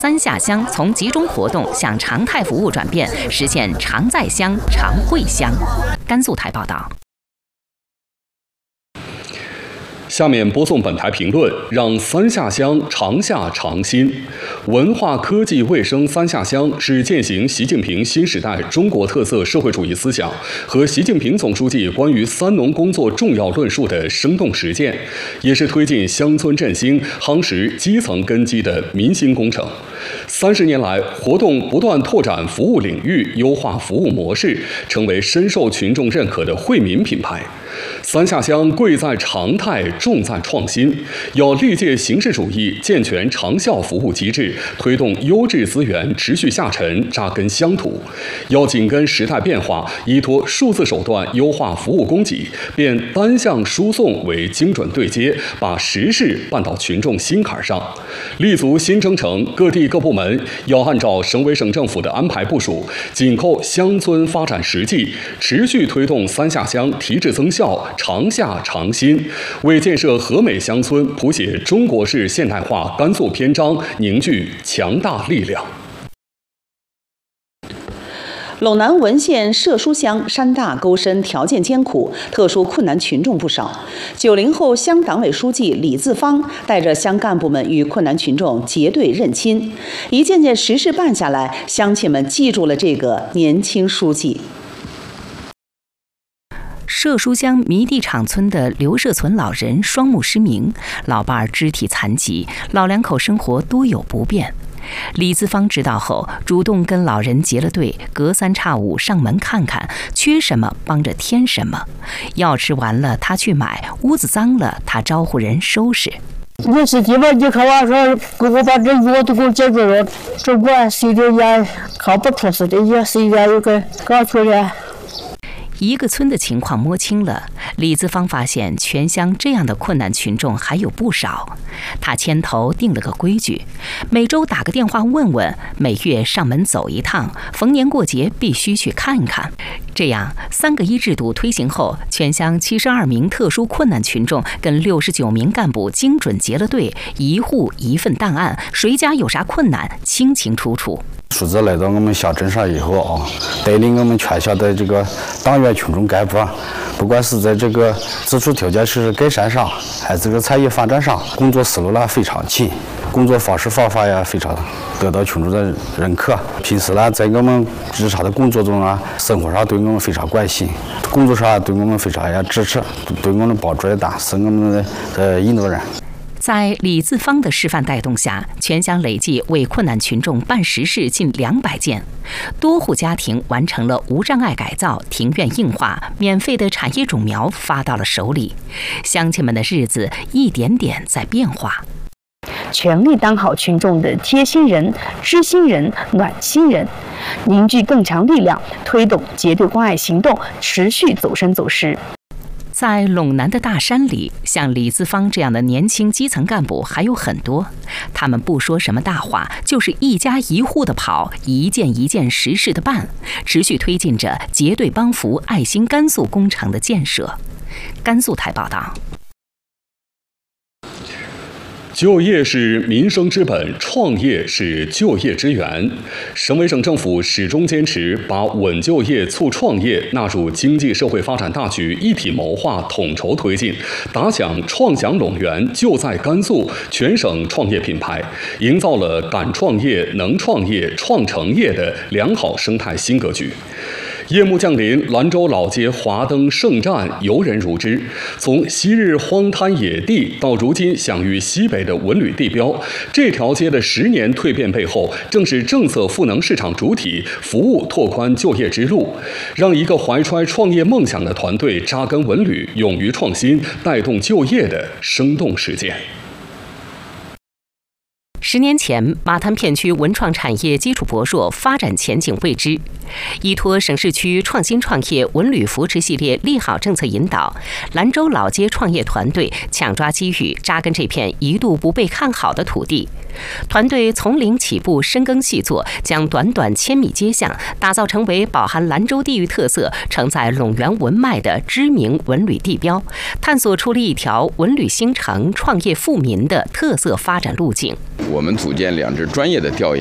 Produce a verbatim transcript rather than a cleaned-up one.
三下乡从集中活动向常态服务转变，实现常在乡、常会乡。甘肃台报道。 下面播送本台评论，让三下乡常下常新。文化科技卫生三下乡是践行习近平新时代中国特色社会主义思想和习近平总书记关于三农工作重要论述的生动实践，也是推进乡村振兴、夯实基层根基的民心工程。三十年来，活动不断拓展服务领域，优化服务模式，成为深受群众认可的惠民品牌。三下乡贵在常态，重在创新，要历届形式主义健全长效服务机制，推动优质资源持续下沉扎根乡土；要紧跟时代变化，依托数字手段优化服务供给，变单向输送为精准对接，把实事办到群众心坎上。立足新征程，各地各部门要按照省委省政府的安排部署，紧扣乡村发展实际，持续推动三下乡提质增效、常下常新，为建设和美乡村谱写中国式现代化甘肃篇章凝聚强大力量。 陇南文县社书乡山大沟深，条件艰苦，特殊困难群众不少。九零后乡党委书记李自芳带着乡干部们与困难群众结对认亲，一件件实事办下来，乡亲们记住了这个年轻书记。 社书乡迷地场村的刘社存老人双目失明，老伴儿肢体残疾，老两口生活多有不便。李自芳知道后，主动跟老人结了对，隔三差五上门看看，缺什么帮着添什么。药吃完了他去买，屋子脏了他招呼人收拾。 有时地方你看我说，给我把这药都给我解决了，这我谁的也看不出似的，也谁也有个搞出来。 一个村的情况摸清了，李自芳发现全乡这样的困难群众还有不少。他牵头定了个规矩，每周打个电话问问，每月上门走一趟，逢年过节必须去看看。这样三个一制度推行后，全乡七十二名特殊困难群众跟六十九名干部精准结了对，一户一份档案，谁家有啥困难清清楚楚。 数字来到我们乡镇上以后啊，带领我们全乡的这个党员群众干部啊，不管是在这个基础条件是改善上，还是这个产业发展上，工作思路呢非常勤，工作方式方法呀非常得到群众的认可。平时呢，在我们日常的工作中啊，生活上对我们非常关心，工作上对我们非常也支持，对我们帮助也大，是我们的呃引导人。 在李自芳的示范带动下，全乡累计为困难群众办实事近两百件，多户家庭完成了无障碍改造、庭院硬化，免费的产业种苗发到了手里，乡亲们的日子一点点在变化。 全力当好群众的贴心人、知心人、暖心人，凝聚更强力量，推动结对关爱行动持续走深走实。 在陇南的大山里，像李自芳这样的年轻基层干部还有很多，他们不说什么大话，就是一家一户的跑，一件一件实事的办，持续推进着结对帮扶爱心甘肃工程的建设。甘肃台报道。 就业是民生之本，创业是就业之源。省委省政府始终坚持把稳就业、促创业纳入经济社会发展大局，一体谋划、统筹推进，打响创响陇源就在甘肃全省创业品牌，营造了敢创业、能创业、创成业的良好生态新格局。夜幕降临，兰州老街华灯盛战，游人如织。从昔日荒滩野地到如今享誉西北的文旅地标，这条街的十年蜕变背后，正是政策赋能市场主体，服务拓宽就业之路，让一个怀揣创业梦想的团队扎根文旅，勇于创新，带动就业的生动实践。 十年前，马滩片区文创产业基础薄弱，发展前景未知。依托省市区创新创业文旅扶持系列利好政策引导，兰州老街创业团队抢抓机遇，扎根这片一度不被看好的土地。 团队从零起步，深耕细作，将短短千米街巷打造成为饱含兰州地域特色、承载陇源文脉的知名文旅地标，探索出了一条文旅兴城、创业富民的特色发展路径。 我们组建两支专业的调研